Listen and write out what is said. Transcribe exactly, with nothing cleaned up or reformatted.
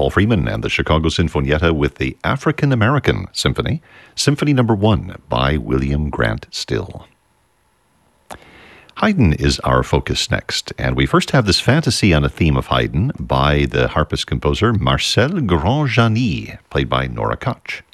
Paul Freeman and the Chicago Sinfonietta with the African American Symphony, Symphony Number One by William Grant Still. Haydn is our focus next, and we first have this fantasy on a theme of Haydn by the harpist composer Marcel Grandjani, played by Nora Koch.